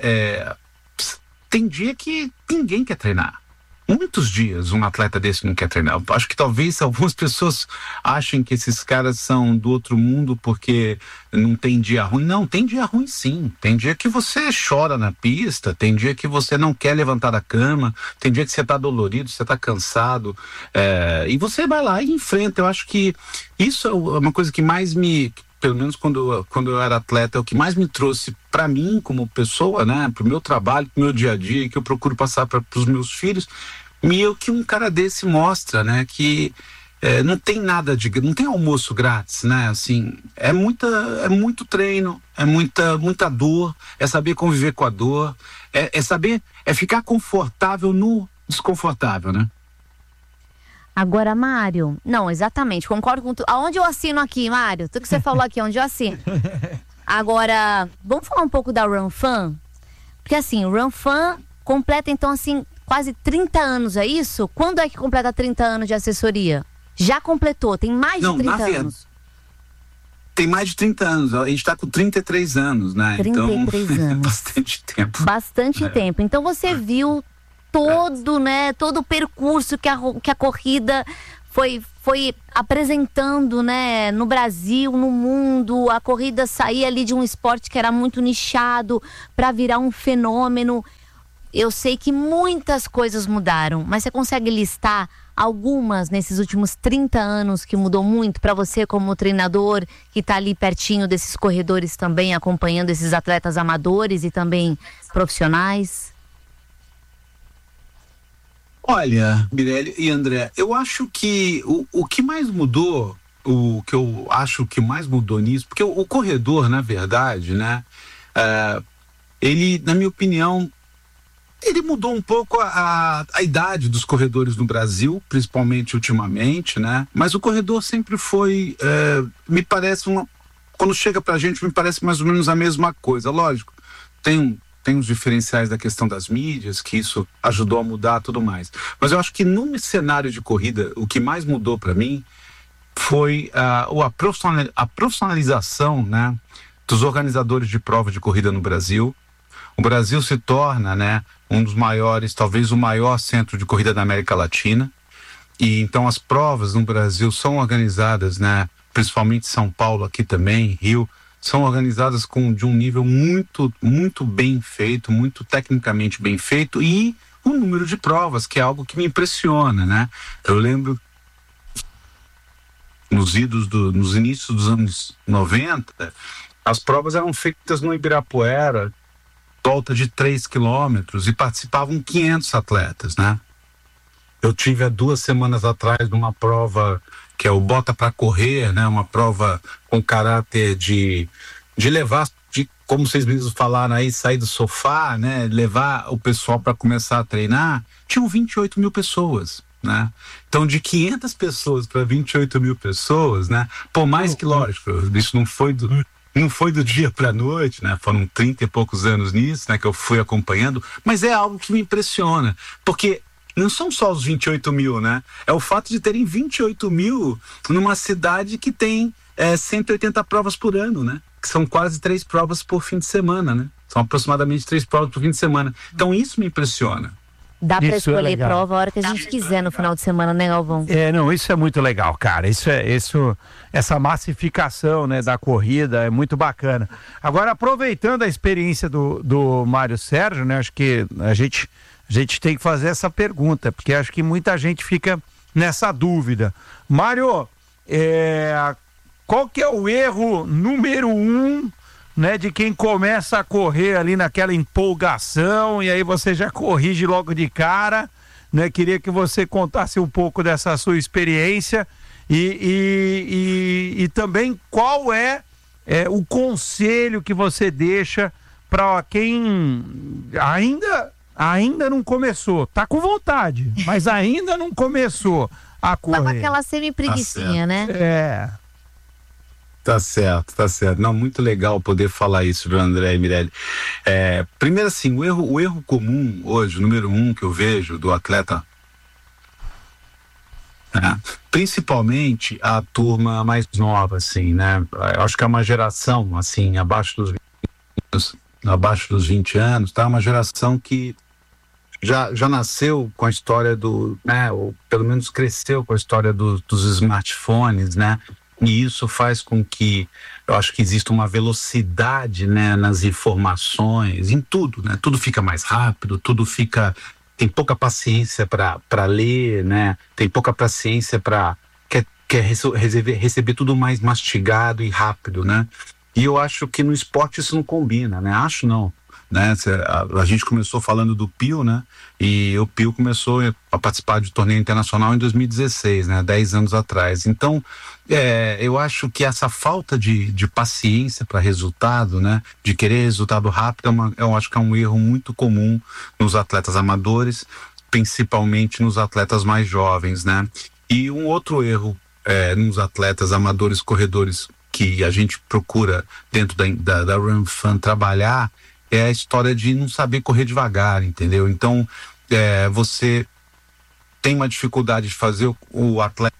Tem dia que ninguém quer treinar. Muitos dias um atleta desse não quer treinar. Acho que talvez algumas pessoas achem que esses caras são do outro mundo porque não tem dia ruim. Não, tem dia ruim sim. Tem dia que você chora na pista, tem dia que você não quer levantar da cama, tem dia que você tá dolorido, você tá cansado, e você vai lá e enfrenta. Eu acho que isso é uma coisa que mais pelo menos quando eu era atleta, é o que mais me trouxe para mim como pessoa, né, pro meu trabalho, pro meu dia a dia, que eu procuro passar para os meus filhos, e o que um cara desse mostra, né, que não tem nada não tem almoço grátis, né? Assim, é muito treino, é muita dor, é saber conviver com a dor, é ficar confortável no desconfortável, né? Agora, Mário, não, exatamente, concordo com tudo. Aonde eu assino aqui, Mário? Tudo que você falou aqui, onde eu assino. Agora, vamos falar um pouco da Run Fun? Porque assim, o Run Fun completa então assim, quase 30 anos, é isso? Quando é que completa 30 anos de assessoria? Já completou, tem mais de 30 anos. Tem mais de 30 anos, a gente está com 33 anos, né? 33 então, anos. Bastante tempo. Bastante tempo. Então você viu todo o percurso que a corrida foi apresentando, né, no Brasil, no mundo. A corrida saía ali de um esporte que era muito nichado para virar um fenômeno. Eu sei que muitas coisas mudaram, mas você consegue listar algumas nesses últimos 30 anos que mudou muito para você como treinador, que está ali pertinho desses corredores também, acompanhando esses atletas amadores e também profissionais? Olha, Mirelle e André, eu acho que o que mais mudou, o que eu acho que mais mudou nisso, porque o corredor, na verdade, né, ele, na minha opinião, ele mudou um pouco a idade dos corredores no Brasil, principalmente ultimamente, né? Mas o corredor sempre foi, me parece, quando chega pra gente, me parece mais ou menos a mesma coisa. Lógico, tem os diferenciais da questão das mídias, que isso ajudou a mudar tudo mais. Mas eu acho que no cenário de corrida, o que mais mudou para mim foi a profissionalização, né, dos organizadores de prova de corrida no Brasil. O Brasil se torna, né, um dos maiores, talvez o maior centro de corrida da América Latina. E então as provas no Brasil são organizadas, né, principalmente São Paulo, aqui também, Rio, são organizadas de um nível muito, muito bem feito, muito tecnicamente bem feito, e o número de provas, que é algo que me impressiona, né? Eu lembro nos inícios dos anos 90, as provas eram feitas no Ibirapuera, volta de 3 quilômetros, e participavam 500 atletas, né? Eu tive há 2 semanas atrás numa prova que é o Bota para Correr, né? Uma prova com caráter de levar, como vocês mesmos falaram aí, sair do sofá, né? Levar o pessoal para começar a treinar. Tinham 28 mil pessoas, né? Então, de 500 pessoas para 28 mil pessoas, né? Pô, mais que lógico, isso não foi do dia para a noite, né? Foram 30 e poucos anos nisso, né? Que eu fui acompanhando, mas é algo que me impressiona, porque não são só os 28 mil, né? É o fato de terem 28 mil numa cidade que tem 180 provas por ano, né? Que são quase 3 provas por fim de semana, né? São aproximadamente 3 provas por fim de semana. Então isso me impressiona. Dá para escolher prova a hora que a gente quiser no final de semana, né, Galvão? Não, isso é muito legal, cara. Essa massificação, né, da corrida é muito bacana. Agora, aproveitando a experiência do Mário Sérgio, né, acho que a gente tem que fazer essa pergunta, porque acho que muita gente fica nessa dúvida. Mário, qual que é o erro número 1, né, de quem começa a correr ali naquela empolgação e aí você já corrige logo de cara, né? Queria que você contasse um pouco dessa sua experiência e também qual é o conselho que você deixa para quem ainda não começou, tá com vontade, mas ainda não começou a correr. Tá com aquela semi-preguicinha, né? Tá certo. Não, muito legal poder falar isso, viu, André e Mirelle. Primeiro assim, o erro comum hoje, o número 1 que eu vejo do atleta, principalmente a turma mais nova, assim, né? Eu acho que é uma geração, assim, abaixo dos 20 anos, tá? Uma geração que já nasceu com a história né? Ou pelo menos cresceu com a história dos smartphones, né? E isso faz com que eu acho que exista uma velocidade, né, nas informações, em tudo, né? Tudo fica mais rápido, tem pouca paciência para ler, né? Tem pouca paciência para quer receber tudo mais mastigado e rápido, né? E eu acho que no esporte isso não combina, né? né? A gente começou falando do Pio, né? E o Pio começou a participar de torneio internacional em 2016, né? 10 anos atrás. Então, eu acho que essa falta de paciência para resultado, né? De querer resultado rápido, eu acho que é um erro muito comum nos atletas amadores, principalmente nos atletas mais jovens, né? E um outro erro nos atletas amadores corredores que a gente procura dentro da Run Fun trabalhar é a história de não saber correr devagar, entendeu? Então, você tem uma dificuldade de fazer o atleta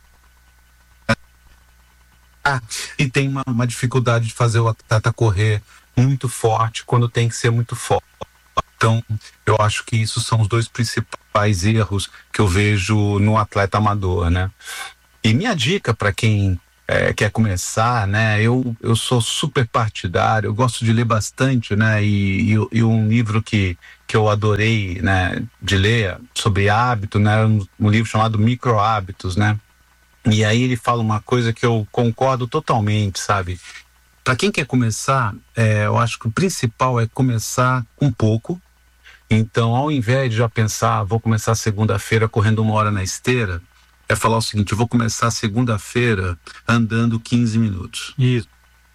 e tem uma dificuldade de fazer o atleta correr muito forte quando tem que ser muito forte. Então, eu acho que isso são os 2 principais erros que eu vejo no atleta amador, né? E minha dica para quem quer começar, né? Eu sou super partidário, eu gosto de ler bastante, né? E um livro que eu adorei, né, de ler sobre hábito, né? Um livro chamado Micro Hábitos, né? E aí ele fala uma coisa que eu concordo totalmente, sabe? Para quem quer começar, eu acho que o principal é começar com pouco. Então, ao invés de já pensar, vou começar segunda-feira correndo 1 hora na esteira, é falar o seguinte: eu vou começar segunda-feira andando 15 minutos. Isso.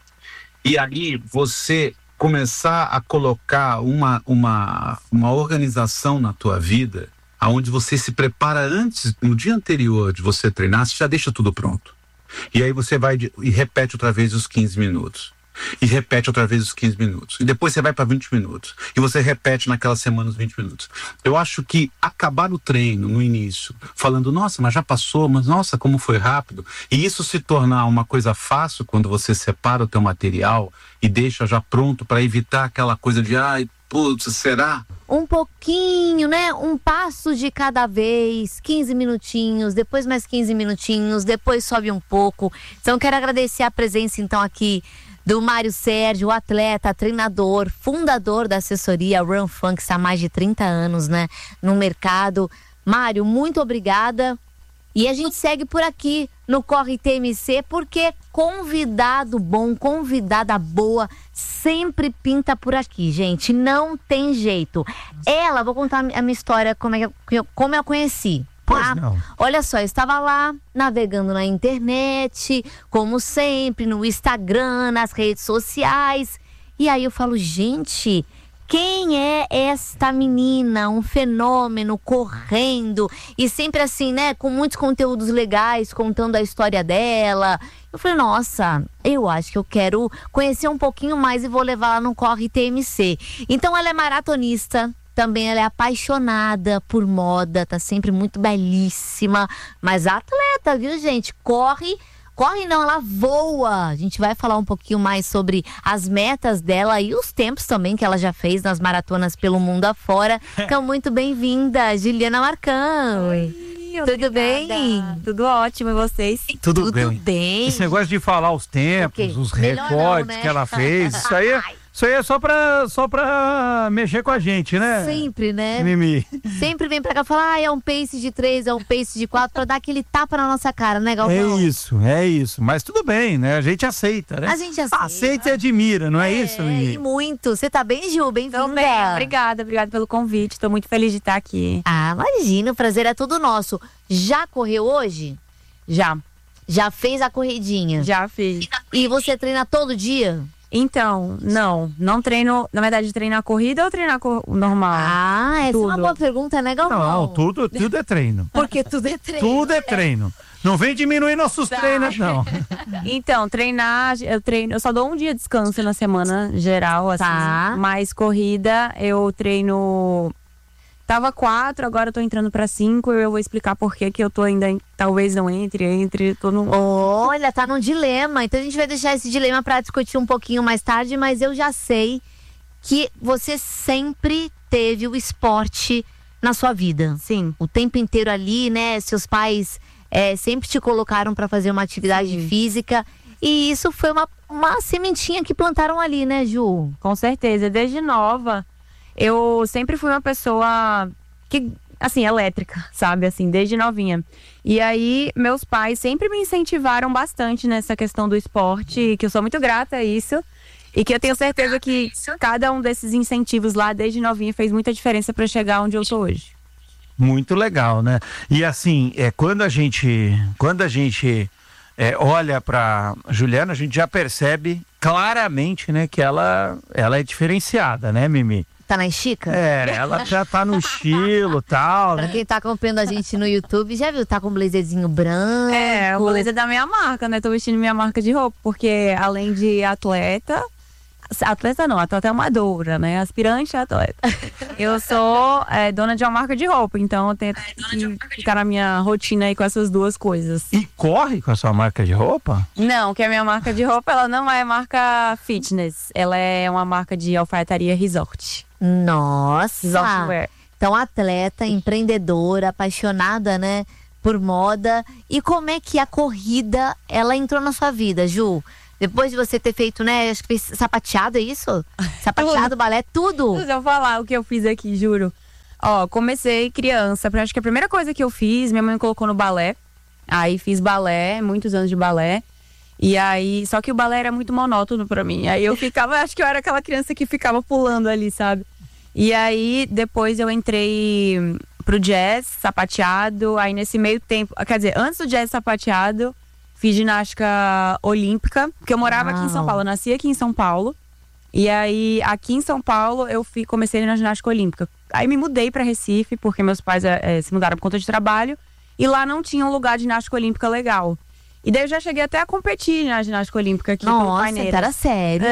E aí você começar a colocar uma organização na tua vida, aonde você se prepara antes, no dia anterior de você treinar, você já deixa tudo pronto. E aí você vai e repete outra vez os 15 minutos. E repete outra vez os 15 minutos. E depois você vai para 20 minutos. E você repete naquela semana os 20 minutos. Eu acho que acabar o treino no início, falando, nossa, mas já passou, mas nossa, como foi rápido. E isso se tornar uma coisa fácil quando você separa o teu material e deixa já pronto para evitar aquela coisa de, ai, putz, será? Um pouquinho, né? Um passo de cada vez, 15 minutinhos, depois mais 15 minutinhos, depois sobe um pouco. Então, quero agradecer a presença, então, aqui do Mário Sérgio, atleta, treinador, fundador da assessoria Run Fun, que está há mais de 30 anos, né, no mercado. Mário, muito obrigada. E a gente segue por aqui no Corre TMC, porque convidado bom, convidada boa, sempre pinta por aqui, gente. Não tem jeito. Ela, vou contar a minha história, como eu a conheci. Olha só, eu estava lá navegando na internet, como sempre, no Instagram, nas redes sociais. E aí eu falo, gente, quem é esta menina? Um fenômeno, correndo. E sempre assim, né, com muitos conteúdos legais, contando a história dela. Eu falei, nossa, eu acho que eu quero conhecer um pouquinho mais e vou levar ela no Corre TMC. Então ela é maratonista. Também ela é apaixonada por moda, tá sempre muito belíssima. Mas atleta, viu, gente? Corre não, ela voa. A gente vai falar um pouquinho mais sobre as metas dela e os tempos também que ela já fez nas maratonas pelo mundo afora. Então, muito bem-vinda, Juliana Marcão. Tudo bem? Tudo ótimo, e vocês? Tudo bem. Esse negócio de falar os tempos, os recordes, né, que ela fez, isso aí é só pra mexer com a gente, né? Sempre, né? Mimi. Sempre vem pra cá falar, é um pace de 3, é um pace de 4, pra dar aquele tapa na nossa cara, né, Galvão? É isso. Mas tudo bem, né? A gente aceita, né? A gente aceita. Aceita e admira, não é isso, Mimi? E muito. Você tá bem, Ju? Bem-vinda. Tô bem, obrigada pelo convite. Tô muito feliz de estar aqui. Ah, imagina, o prazer é todo nosso. Já correu hoje? Já. Já fez a corridinha? Já fiz. E você treina todo dia? Então, não treino, na verdade, treinar corrida ou treinar normal? Ah, essa é uma boa pergunta, né, Galvão? Não, tudo é treino. Porque tudo é treino. Tudo é treino. Não vem diminuir nossos treinos, não. Então, treinar, eu só dou um dia de descanso na semana geral, assim. Tá. Mas corrida, eu treino... Tava 4, agora eu tô entrando pra 5. Eu vou explicar por que eu tô ainda, talvez não entre, tô no... Olha, tá num dilema. Então a gente vai deixar esse dilema pra discutir um pouquinho mais tarde, mas eu já sei que você sempre teve o esporte na sua vida. Sim. O tempo inteiro ali, né? Seus pais sempre te colocaram pra fazer uma atividade física. E isso foi uma sementinha que plantaram ali, né, Ju? Com certeza, desde nova. Eu sempre fui uma pessoa que, assim, elétrica, sabe? Assim, desde novinha. E aí, meus pais sempre me incentivaram bastante nessa questão do esporte, que eu sou muito grata a isso. E que eu tenho certeza que cada um desses incentivos lá, desde novinha, fez muita diferença para chegar onde eu sou hoje. Muito legal, né? E assim, quando a gente olha para Juliana, a gente já percebe claramente, né, que ela é diferenciada, né, Mimi? Tá na estica? Ela já tá no estilo e tal, né? Pra quem tá acompanhando a gente no YouTube, já viu, tá com um blazerzinho branco. O blazer da minha marca, né? Tô vestindo minha marca de roupa, porque além de atleta não, atleta amadora, né? Aspirante atleta. Eu sou dona de uma marca de roupa, então eu tenho que ficar na minha rotina aí com essas duas coisas. E corre com a sua marca de roupa? Não, que a minha marca de roupa, ela não é marca fitness, ela é uma marca de alfaiataria resort. Nossa! Resortwear. Então, atleta, empreendedora, apaixonada, né, por moda. E como é que a corrida, ela entrou na sua vida, Ju? Depois de você ter feito, né, acho que fez sapateado, é isso? Sapateado, balé, tudo. Deixa eu falar o que eu fiz aqui, juro. Ó, comecei criança, acho que a primeira coisa que eu fiz, minha mãe me colocou no balé. Aí fiz balé, muitos anos de balé. E aí, só que o balé era muito monótono pra mim. Aí eu ficava, acho que eu era aquela criança que ficava pulando ali, sabe? E aí, depois eu entrei pro jazz, sapateado. Aí nesse meio tempo, quer dizer, antes do jazz sapateado, fiz ginástica olímpica, porque eu morava aqui em São Paulo, eu nasci aqui em São Paulo. E aí, aqui em São Paulo, eu comecei na ginástica olímpica. Aí me mudei pra Recife, porque meus pais se mudaram por conta de trabalho. E lá não tinha um lugar de ginástica olímpica legal. E daí eu já cheguei até a competir na ginástica olímpica aqui pelo Paineiras. Nossa, era sério,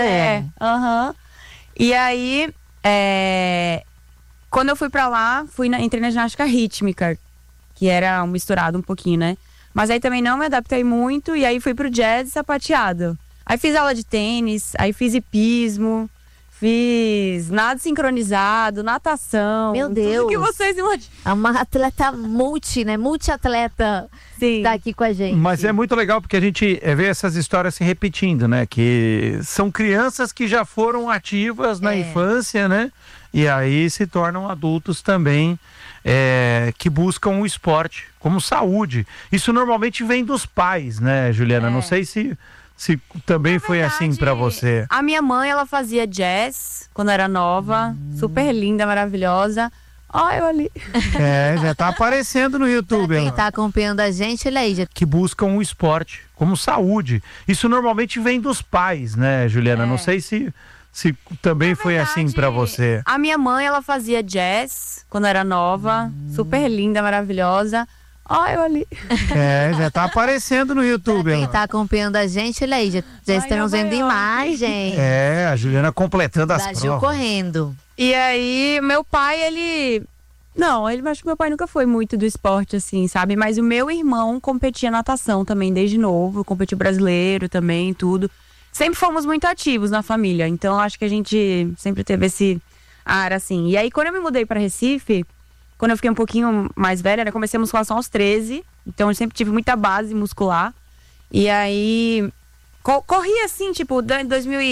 E aí, quando eu fui pra lá, entrei na ginástica rítmica, que era misturado um pouquinho, né? Mas aí também não me adaptei muito, e aí fui pro jazz e sapateado. Aí fiz aula de tênis, aí fiz hipismo, fiz nado sincronizado, natação. Meu Deus. Tudo que vocês imaginam. É uma atleta multiatleta. Sim. Tá aqui com a gente. Mas é muito legal porque a gente vê essas histórias se repetindo, né? Que são crianças que já foram ativas na infância, né? E aí se tornam adultos também que buscam o esporte como saúde. Isso normalmente vem dos pais, né, Juliana? Não sei se também foi assim pra você. A minha mãe, ela fazia jazz quando era nova, super linda, maravilhosa. Olha eu ali. Já tá aparecendo no YouTube. Quem tá acompanhando a gente, olha aí. Que buscam o esporte como saúde. Isso normalmente vem dos pais, né, Juliana? Não sei se também foi assim pra você. A minha mãe, ela fazia jazz quando era nova, super linda, maravilhosa. Olha eu ali. Já tá aparecendo no YouTube. Quem tá acompanhando a gente, olha aí. Já estamos vendo imagem. A Juliana completando as provas. Gil correndo. E aí, meu pai, Não, acho que meu pai nunca foi muito do esporte, assim, sabe? Mas o meu irmão competia natação também, desde novo. Competiu brasileiro também, tudo. Sempre fomos muito ativos na família. Então, acho que a gente sempre teve esse ar, assim. E aí, quando eu me mudei pra Recife, quando eu fiquei um pouquinho mais velha, né? Comecei a musculação aos 13. Então, eu sempre tive muita base muscular. E aí... Corri assim, tipo, em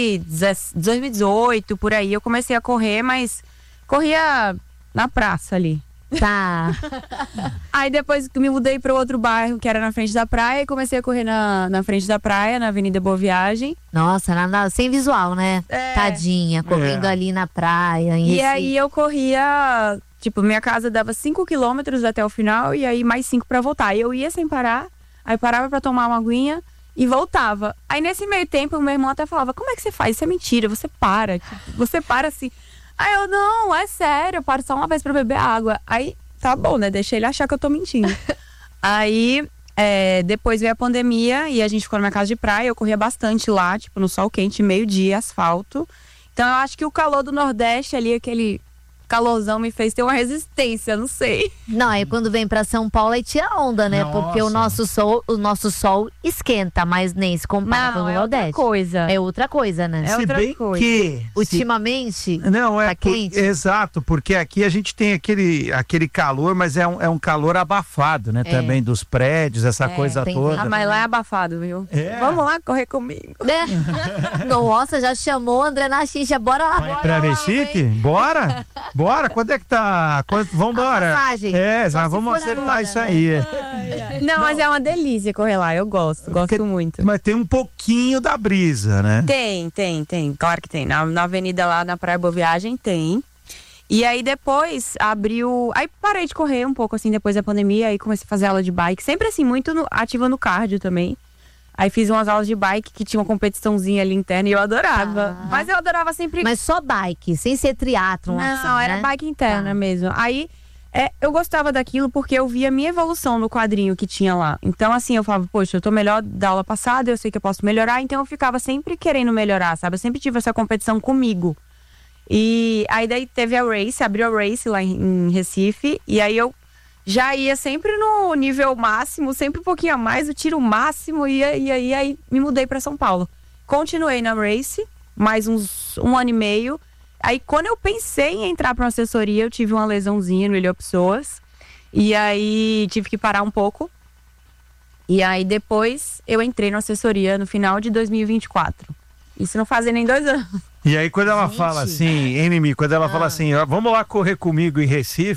2018, por aí, eu comecei a correr, mas corria na praça ali. Tá. Aí depois que me mudei para outro bairro, que era na frente da praia, e comecei a correr na frente da praia, na Avenida Boa Viagem. Nossa, sem visual, né? Tadinha, correndo ali na praia. E aí eu corria, tipo, minha casa dava 5 quilômetros até o final, e aí mais 5 para voltar. E eu ia sem parar, aí parava para tomar uma aguinha e voltava. Aí nesse meio tempo, o meu irmão até falava, como é que você faz? Isso é mentira, você para assim. Aí eu, não, é sério, eu paro só uma vez pra beber água. Aí, tá bom, né? Deixei ele achar que eu tô mentindo. Aí, depois veio a pandemia e a gente ficou na minha casa de praia. Eu corria bastante lá, tipo, no sol quente, meio-dia, asfalto. Então, eu acho que o calor do Nordeste ali, aquele calorzão me fez ter uma resistência, não sei. Não, aí quando vem pra São Paulo aí tira onda, né? Nossa. Porque o nosso sol esquenta, mas nem se compara com o Nordeste. É outra coisa, né? Se bem que... Ultimamente, não, tá quente. Exato, porque aqui a gente tem aquele calor, mas é um calor abafado, né? Também dos prédios, essa coisa toda. Mas lá é abafado, viu? Vamos lá correr comigo. Nossa, já chamou o André na xincha, bora lá. Pra Recife? Bora? Bora, quando é que tá? Vambora. Vamos acertar isso aí. Não, mas é uma delícia correr lá, eu gosto muito. Mas tem um pouquinho da brisa, né? Tem, claro que tem. Na avenida lá, na Praia Boa Viagem, tem. E aí depois abriu... Aí parei de correr um pouco, assim, depois da pandemia, aí comecei a fazer aula de bike. Sempre assim, muito ativa no cardio também. Aí fiz umas aulas de bike que tinha uma competiçãozinha ali interna e eu adorava. Mas eu adorava sempre... Mas só bike, sem ser triatlon. Não, era bike interna mesmo. Aí eu gostava daquilo porque eu via a minha evolução no quadrinho que tinha lá. Então assim, eu falava, poxa, eu tô melhor da aula passada, eu sei que eu posso melhorar. Então eu ficava sempre querendo melhorar, sabe? Eu sempre tive essa competição comigo. E aí daí teve a Race, abriu a Race lá em Recife. E aí eu já ia sempre no nível máximo, sempre um pouquinho a mais, o tiro máximo, e aí me mudei para São Paulo. Continuei na Race, mais um ano e meio. Aí quando eu pensei em entrar para uma assessoria, eu tive uma lesãozinha no ilho-psoas, e aí tive que parar um pouco. E aí depois eu entrei na assessoria no final de 2024. Isso não fazem nem 2 anos. E aí quando ela fala assim, Mimi, quando ela fala assim, vamos lá correr comigo em Recife,